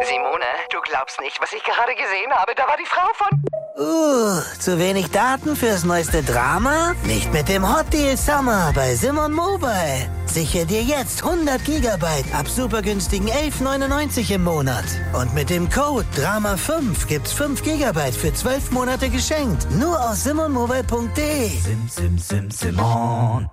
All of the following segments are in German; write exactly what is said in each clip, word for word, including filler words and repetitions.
Simone, du glaubst nicht, was ich gerade gesehen habe. Da war die Frau von... Uh, zu wenig Daten fürs neueste Drama? Nicht mit dem Hot Deal Summer bei Simon Mobile. Sichere dir jetzt hundert Gigabyte ab super günstigen elf neunundneunzig im Monat. Und mit dem Code Drama fünf gibt's fünf Gigabyte für zwölf Monate geschenkt. Nur auf simonmobile punkt de. Sim, sim, sim, Simon.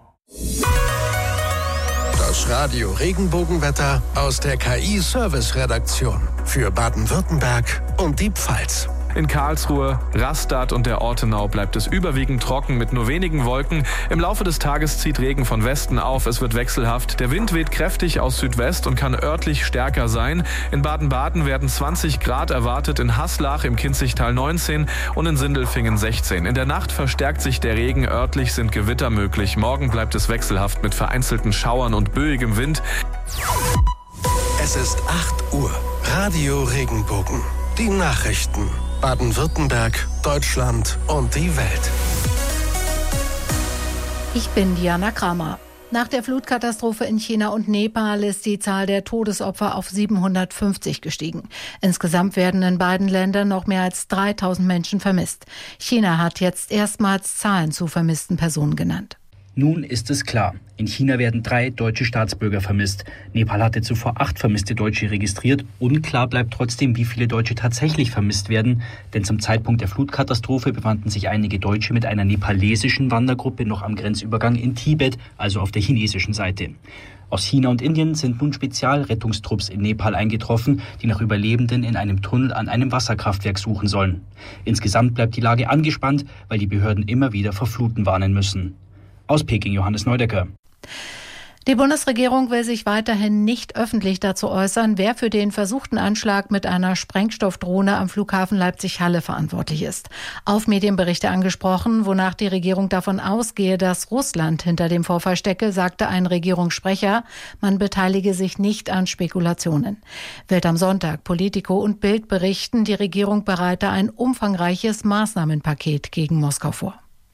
Das Radio Regenbogenwetter aus der K I-Service-Redaktion für Baden-Württemberg und die Pfalz. In Karlsruhe, Rastatt und der Ortenau bleibt es überwiegend trocken mit nur wenigen Wolken. Im Laufe des Tages zieht Regen von Westen auf, es wird wechselhaft. Der Wind weht kräftig aus Südwest und kann örtlich stärker sein. In Baden-Baden werden zwanzig Grad erwartet, in Haslach im Kinzigtal neunzehn und in Sindelfingen sechzehn. In der Nacht verstärkt sich der Regen, örtlich sind Gewitter möglich. Morgen bleibt es wechselhaft mit vereinzelten Schauern und böigem Wind. Es ist acht Uhr. Radio Regenbogen. Die Nachrichten. Baden-Württemberg, Deutschland und die Welt. Ich bin Diana Kramer. Nach der Flutkatastrophe in China und Nepal ist die Zahl der Todesopfer auf siebenhundertfünfzig gestiegen. Insgesamt werden in beiden Ländern noch mehr als dreitausend Menschen vermisst. China hat jetzt erstmals Zahlen zu vermissten Personen genannt. Nun ist es klar. In China werden drei deutsche Staatsbürger vermisst. Nepal hatte zuvor acht vermisste Deutsche registriert. Unklar bleibt trotzdem, wie viele Deutsche tatsächlich vermisst werden. Denn zum Zeitpunkt der Flutkatastrophe befanden sich einige Deutsche mit einer nepalesischen Wandergruppe noch am Grenzübergang in Tibet, also auf der chinesischen Seite. Aus China und Indien sind nun Spezialrettungstrupps in Nepal eingetroffen, die nach Überlebenden in einem Tunnel an einem Wasserkraftwerk suchen sollen. Insgesamt bleibt die Lage angespannt, weil die Behörden immer wieder vor Fluten warnen müssen. Aus Peking, Johannes Neudecker. Die Bundesregierung will sich weiterhin nicht öffentlich dazu äußern, wer für den versuchten Anschlag mit einer Sprengstoffdrohne am Flughafen Leipzig-Halle verantwortlich ist. Auf Medienberichte angesprochen, wonach die Regierung davon ausgehe, dass Russland hinter dem Vorfall stecke, sagte ein Regierungssprecher, man beteilige sich nicht an Spekulationen. Welt am Sonntag, Politico und Bild berichten, die Regierung bereite ein umfangreiches Maßnahmenpaket gegen Moskau vor.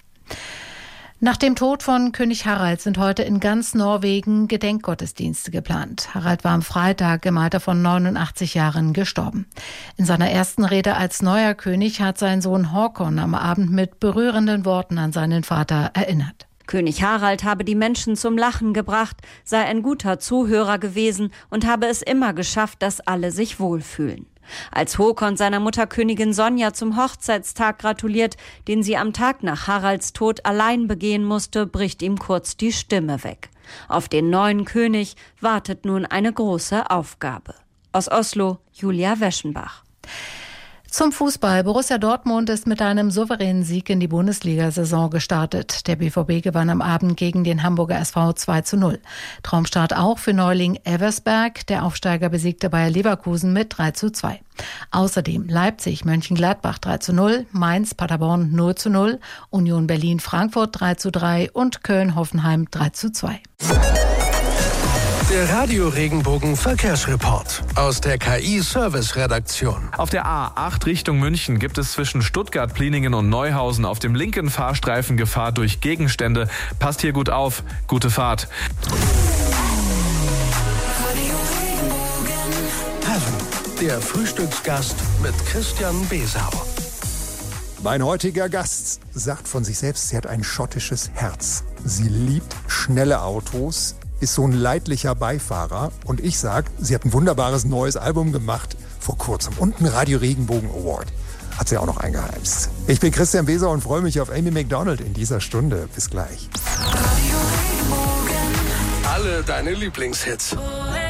Nach dem Tod von König Harald sind heute in ganz Norwegen Gedenkgottesdienste geplant. Harald war am Freitag im Alter von neunundachtzig Jahren gestorben. In seiner ersten Rede als neuer König hat sein Sohn Håkon am Abend mit berührenden Worten an seinen Vater erinnert. König Harald habe die Menschen zum Lachen gebracht, sei ein guter Zuhörer gewesen und habe es immer geschafft, dass alle sich wohlfühlen. Als Håkon seiner Mutter Königin Sonja zum Hochzeitstag gratuliert, den sie am Tag nach Haralds Tod allein begehen musste, bricht ihm kurz die Stimme weg. Auf den neuen König wartet nun eine große Aufgabe. Aus Oslo, Julia Weschenbach. Zum Fußball. Borussia Dortmund ist mit einem souveränen Sieg in die Bundesliga-Saison gestartet. Der B V B gewann am Abend gegen den Hamburger S V zwei zu null. Traumstart auch für Neuling Elversberg. Der Aufsteiger besiegte Bayer Leverkusen mit drei zu zwei. Außerdem Leipzig, Mönchengladbach drei zu null, Mainz, Paderborn null zu null, Union Berlin, Frankfurt drei zu drei und Köln, Hoffenheim drei zu zwei. Der Radio Regenbogen Verkehrsreport aus der K I-Service-Redaktion. Auf der A acht Richtung München gibt es zwischen Stuttgart, Pliningen und Neuhausen auf dem linken Fahrstreifen Gefahr durch Gegenstände. Passt hier gut auf. Gute Fahrt. Heaven, der Frühstücksgast mit Christian Besau. Mein heutiger Gast sagt von sich selbst, sie hat ein schottisches Herz. Sie liebt schnelle Autos, ist so ein leidlicher Beifahrer. Und ich sag, sie hat ein wunderbares neues Album gemacht vor kurzem und einen Radio Regenbogen Award. Hat sie auch noch eingeheimst. Ich bin Christian Besau und freue mich auf Amy Macdonald in dieser Stunde. Bis gleich. Alle deine Lieblingshits.